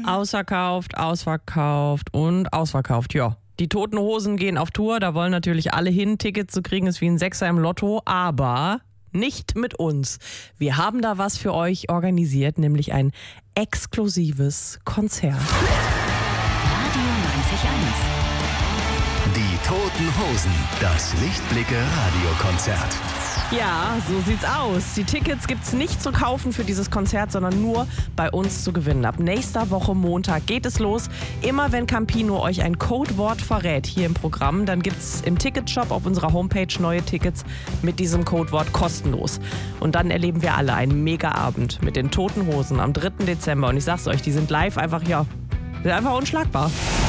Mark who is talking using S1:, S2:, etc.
S1: Ausverkauft, ausverkauft und ausverkauft, ja. Die Toten Hosen gehen auf Tour, da wollen natürlich alle hin. Tickets zu kriegen ist wie ein Sechser im Lotto, aber nicht mit uns. Wir haben da was für euch organisiert, nämlich ein exklusives Konzert.
S2: Radio 90.1.
S3: Die Toten Hosen, das Lichtblicke-Radiokonzert.
S1: Ja, so sieht's aus. Die Tickets gibt's nicht zu kaufen für dieses Konzert, sondern nur bei uns zu gewinnen. Ab nächster Woche Montag geht es los. Immer wenn Campino euch ein Codewort verrät hier im Programm, dann gibt's im Ticketshop auf unserer Homepage neue Tickets mit diesem Codewort kostenlos. Und dann erleben wir alle einen Mega-Abend mit den Toten Hosen am 3. Dezember. Und ich sag's euch, die sind live einfach, ja, sind einfach unschlagbar.